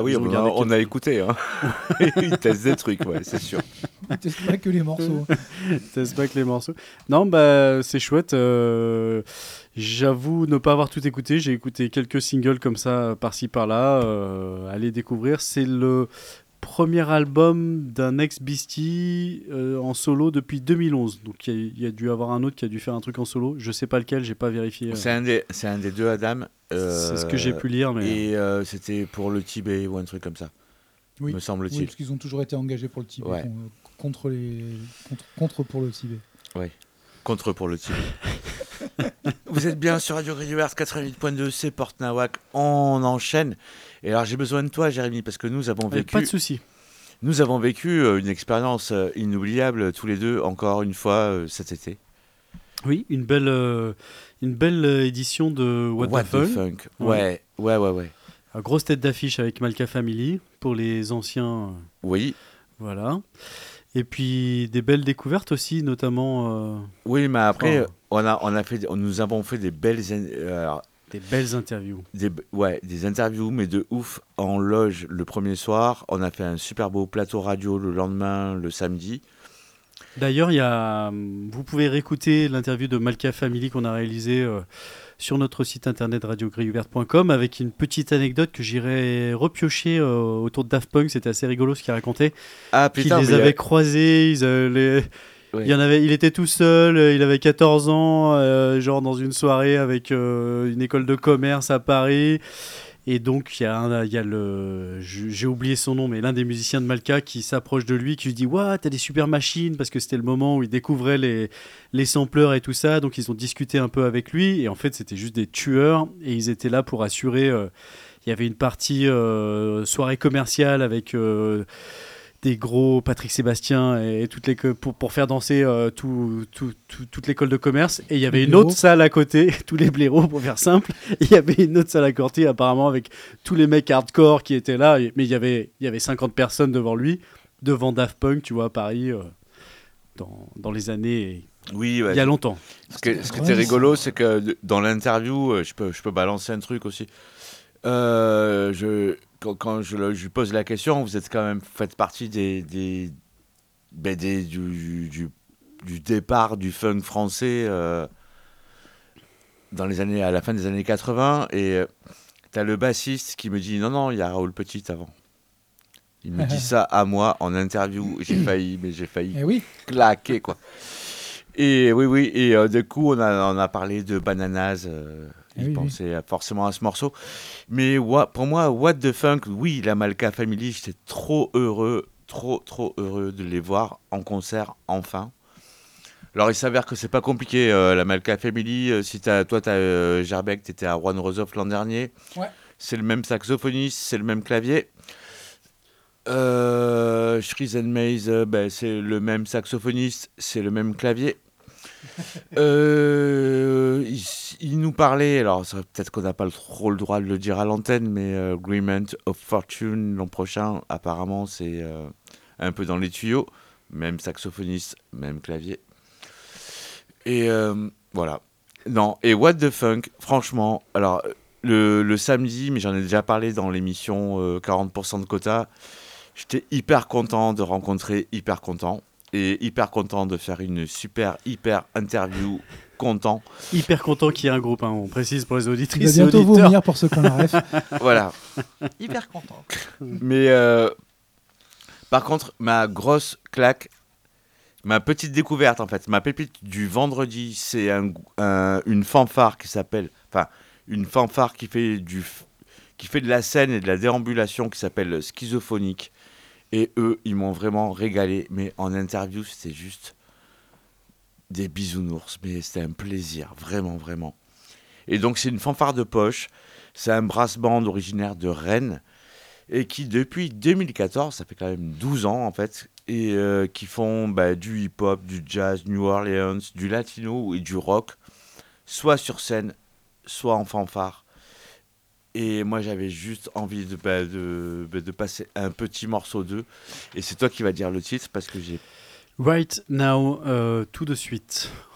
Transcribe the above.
Oui, on a écouté. Hein. Ils testent des trucs, ouais, c'est sûr. Ils testent pas que les morceaux. Testent pas que les morceaux. Non, bah c'est chouette. J'avoue ne pas avoir tout écouté. J'ai écouté quelques singles comme ça, par-ci par-là. Allez découvrir. C'est le premier album d'un ex-Beastie en solo depuis 2011. Donc il y a dû avoir un autre qui a dû faire un truc en solo. Je sais pas lequel, j'ai pas vérifié. C'est un des deux, Adam. C'est ce que j'ai pu lire. Mais... Et c'était pour le Tibet ou un truc comme ça, oui. me semble-t-il. Oui, parce qu'ils ont toujours été engagés pour le Tibet, ouais. contre pour le Tibet. Oui, contre pour le Tibet. Vous êtes bien sur Radio Gruyère 88.2, c'est Porte Nawak. On enchaîne. Et alors j'ai besoin de toi, Jérémy, parce que nous avons vécu. Pas de souci. Nous avons vécu une expérience inoubliable tous les deux, encore une fois cet été. Oui, une belle édition de What the Funk. Ouais. Une grosse tête d'affiche avec Malka Family pour les anciens. Oui. Voilà. Et puis des belles découvertes aussi, notamment. Oui, mais après, nous avons fait des belles. Des belles interviews. Des interviews, mais de ouf, en loge le premier soir. On a fait un super beau plateau radio le lendemain, le samedi. D'ailleurs, vous pouvez réécouter l'interview de Malka Family qu'on a réalisée sur notre site internet radiogriouverte.com avec une petite anecdote que j'irai repiocher autour de Daft Punk. C'était assez rigolo ce qu'il racontait. Ah putain, qu'il les avait croisés, Ouais. Il était tout seul, il avait 14 ans, genre dans une soirée avec une école de commerce à Paris. Et donc, il y a j'ai oublié son nom, mais l'un des musiciens de Malka qui s'approche de lui, qui lui dit « Ouah, t'as des super machines !» parce que c'était le moment où il découvrait les sampleurs et tout ça. Donc, ils ont discuté un peu avec lui. Et en fait, c'était juste des tueurs. Et ils étaient là pour assurer... il y avait une partie soirée commerciale avec... des gros Patrick Sébastien et pour faire danser toute l'école de commerce. Et il y avait une autre salle à côté, tous les blaireaux pour faire simple. Et il y avait une autre salle à côté apparemment avec tous les mecs hardcore qui étaient là. Mais il y avait 50 personnes devant lui, devant Daft Punk, tu vois, à Paris, dans les années... Oui, ouais. Il y a longtemps. Ce qui était rigolo, c'est que dans l'interview, je peux balancer un truc aussi. Quand je lui pose la question, vous êtes quand même faites partie du départ du funk français à la fin des années 80, et t'as le bassiste qui me dit non, il y a Raoul Petit avant. Il me dit ça à moi en interview, j'ai failli claquer quoi. Et oui, et du coup on a parlé de Bananas. Il pensait forcément à ce morceau. Mais pour moi, What the Funk, oui, la Malka Family, j'étais trop heureux de les voir en concert, enfin. Alors, il s'avère que c'est pas compliqué, la Malka Family. Si t'as Gerbeck, t'étais à One Rose Off l'an dernier. Ouais. C'est le même saxophoniste, c'est le même clavier. Shreeze and Maze, c'est le même saxophoniste, c'est le même clavier. Il nous parlait, alors peut-être qu'on n'a pas trop le droit de le dire à l'antenne, mais Agreement of Fortune l'an prochain, apparemment c'est un peu dans les tuyaux, même saxophoniste, même clavier. Et voilà. Non, et What the Funk, franchement, alors le samedi, mais j'en ai déjà parlé dans l'émission 40% de quota, j'étais hyper content de rencontrer Hyper Content. Et hyper content de faire une hyper interview. Content. Hyper content qu'il y ait un groupe, hein, on précise pour les auditrices. Il va bientôt vomir pour ceux qu'on a ref. Voilà. Hyper content. Mais par contre, ma grosse claque, ma petite découverte en fait, ma pépite du vendredi, c'est une fanfare qui s'appelle, enfin une fanfare qui fait de la scène et de la déambulation qui s'appelle Schizophonique. Et eux, ils m'ont vraiment régalé. Mais en interview, c'était juste des bisounours. Mais c'était un plaisir, vraiment, vraiment. Et donc, c'est une fanfare de poche. C'est un brass band originaire de Rennes. Et qui, depuis 2014, ça fait quand même 12 ans, en fait, et qui font du hip-hop, du jazz, New Orleans, du latino et du rock. Soit sur scène, soit en fanfare. Et moi, j'avais juste envie de passer un petit morceau d'eux. Et c'est toi qui vas dire le titre parce que j'ai... Right Now, tout de suite.